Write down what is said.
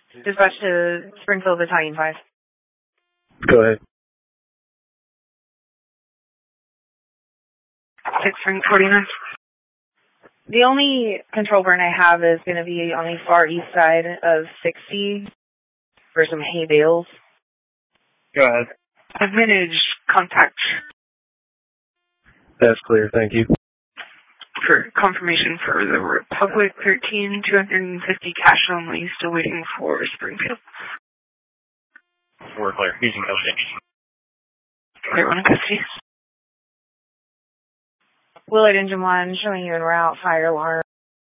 Dispatch to Springfield Battalion 5. Go ahead. 649. The only control burn I have is going to be on the far east side of 60 for some hay bales. Go ahead. I've managed contact. That's clear, thank you. For confirmation for the Republic 13, 250 cash only, still waiting for Springfield. We're clear. Using custody. Clear, one in custody. Willard Engine 1, showing you en route, fire alarm.